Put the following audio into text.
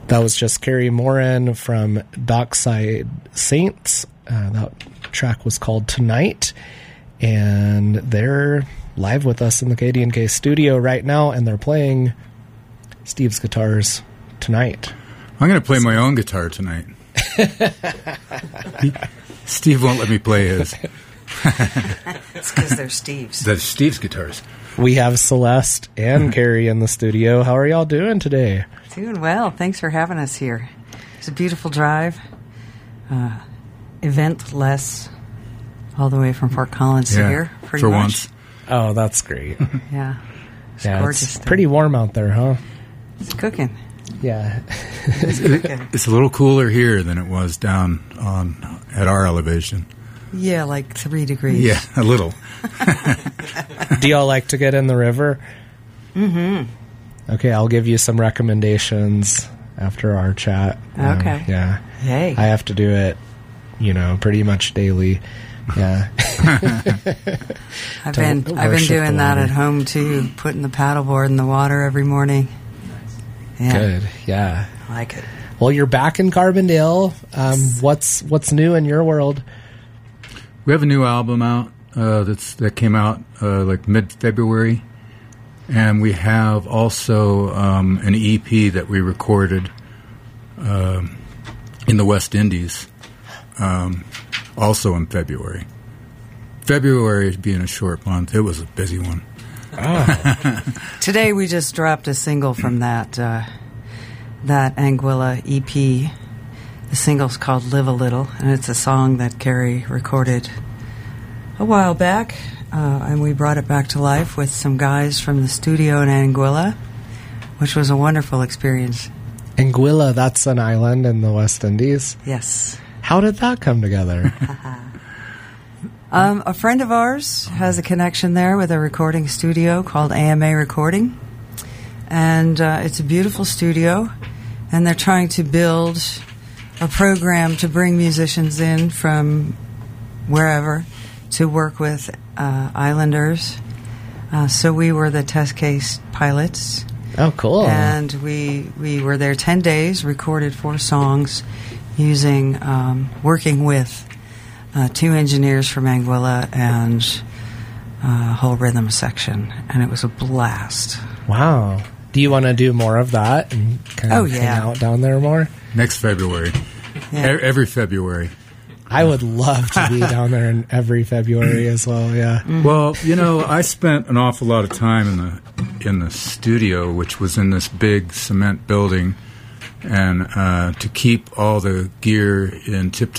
That was just Carrie Morin from Dockside Saints. That track was called Tonight, and they're live with us in the KDNK studio right now, and they're playing Steve's guitars tonight. I'm going to play my own guitar tonight. Steve won't let me play his. It's because they're Steve's. That's Steve's guitars. We have Celeste and Carrie in the studio. How are y'all doing today? Doing well. Thanks for having us here. It's a beautiful drive. Eventless. All the way from Fort Collins to here, pretty for much. Once. Oh, that's great. Yeah. It's It's gorgeous. pretty warm out there, huh? It's cooking. Yeah. It's a little cooler here than it was down at our elevation. Yeah, like 3 degrees. Yeah, a little. Do y'all like to get in the river? Mm-hmm. Okay, I'll give you some recommendations after our chat. Okay. Yeah. Hey. I have to do it, pretty much daily. Yeah. I've been doing that at home too, putting the paddleboard in the water every morning. Yeah. Good. Yeah. I like it. Well, you're back in Carbondale. What's new in your world? We have a new album out that came out like mid-February, and we have also an EP that we recorded in the West Indies, also in February. February being a short month, it was a busy one. Oh. Today we just dropped a single from that Anguilla EP. The single's called Live a Little, and it's a song that Carrie recorded a while back, and we brought it back to life with some guys from the studio in Anguilla, which was a wonderful experience. Anguilla, that's an island in the West Indies? Yes. How did that come together? A friend of ours has a connection there with a recording studio called AMA Recording, and it's a beautiful studio, and they're trying to build a program to bring musicians in from wherever to work with islanders. So we were the test case pilots. Oh, cool. And we were there 10 days, recorded 4 songs working with 2 engineers from Anguilla and a whole rhythm section, and it was a blast. Wow. Do you want to do more of that and kind of hang out down there more? Next February. Yeah. Every February. I would love to be down there in every February as well, yeah. Mm-hmm. Well, I spent an awful lot of time in the studio, which was in this big cement building, and to keep all the gear in tip